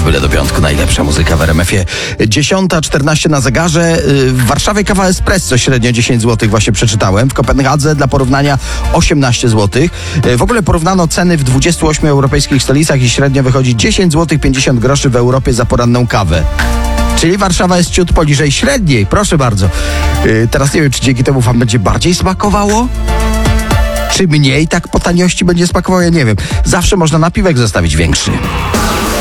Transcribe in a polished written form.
Byle do piątku najlepsza muzyka w RMF-ie. 10:14 na zegarze. W Warszawie kawa espresso średnio 10 zł właśnie przeczytałem. W Kopenhadze dla porównania 18 zł. W ogóle porównano ceny w 28 europejskich stolicach i średnio wychodzi 10 zł 50 groszy w Europie za poranną kawę. Czyli Warszawa jest ciut poniżej średniej, proszę bardzo. Teraz nie wiem, czy dzięki temu wam będzie bardziej smakowało? Czy mniej tak po taniości będzie smakowało? Ja nie wiem. Zawsze można napiwek zostawić większy.